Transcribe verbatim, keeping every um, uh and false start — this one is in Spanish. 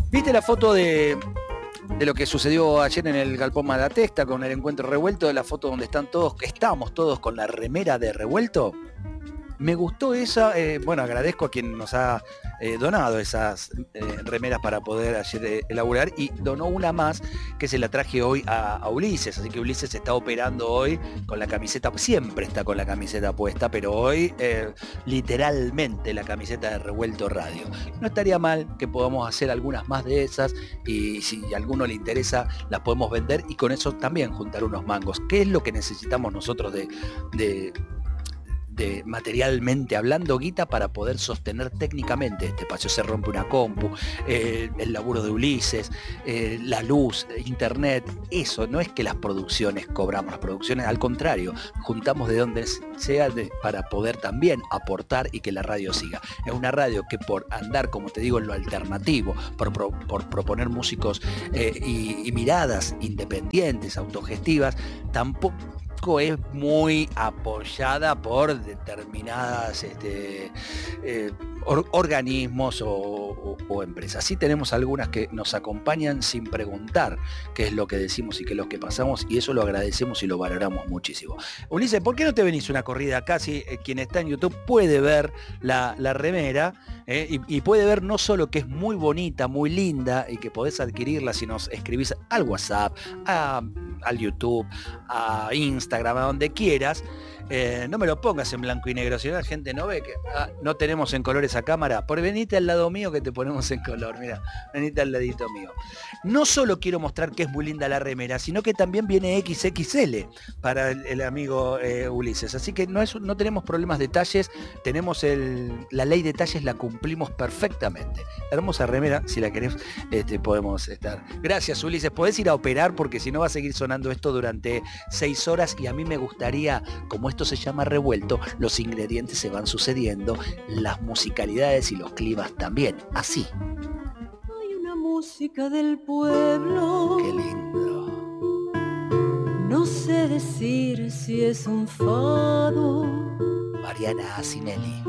¿Viste la foto de, de lo que sucedió ayer en el Galpón Malatesta con el encuentro revuelto? De la foto donde están todos, estamos todos con la remera de Revuelto. Me gustó esa, eh, bueno, agradezco a quien nos ha eh, donado esas eh, remeras para poder ayer eh, elaborar, y donó una más que se la traje hoy a, a Ulises, así que Ulises está operando hoy con la camiseta, siempre está con la camiseta puesta, pero hoy eh, literalmente la camiseta de Revuelto Radio. No estaría mal que podamos hacer algunas más de esas, y si a alguno le interesa las podemos vender y con eso también juntar unos mangos. ¿Qué es lo que necesitamos nosotros de... de De, materialmente hablando, guita, para poder sostener técnicamente este espacio? Se rompe una compu, eh, el laburo de Ulises, eh, la luz, internet, eso. No es que las producciones cobramos, las producciones al contrario, juntamos de donde sea de, para poder también aportar y que la radio siga. Es una radio que por andar, como te digo, en lo alternativo, por, por, por proponer músicos eh, y, y miradas independientes, autogestivas, tampoco es muy apoyada por determinadas este, eh, or, organismos o, o, o empresas. Sí tenemos algunas que nos acompañan sin preguntar qué es lo que decimos y qué es lo que pasamos, y eso lo agradecemos y lo valoramos muchísimo. Ulises, ¿por qué no te venís una corrida acá? Si eh, quien está en YouTube puede ver la, la remera eh, y, y puede ver no solo que es muy bonita, muy linda, y que podés adquirirla si nos escribís al WhatsApp, a, al YouTube, a Instagram, a donde quieras. Eh, no me lo pongas en blanco y negro, si no la gente no ve que ah, no tenemos en color esa cámara. Por venite al lado mío que te ponemos en color, mira, venite al ladito mío. No solo quiero mostrar que es muy linda la remera, sino que también viene equis equis ele para el, el amigo eh, Ulises. Así que no, es, no tenemos problemas de talles, tenemos el, la ley de talles, la cumplimos perfectamente. Hermosa remera, si la querés, este, podemos estar. Gracias, Ulises, podés ir a operar porque si no va a seguir sonando esto durante seis horas, y a mí me gustaría, como esto se llama Revuelto, los ingredientes se van sucediendo, las musicalidades y los climas también, así. Hay una música del pueblo. Qué lindo. No sé decir si es un fado. Mariana Asinelli.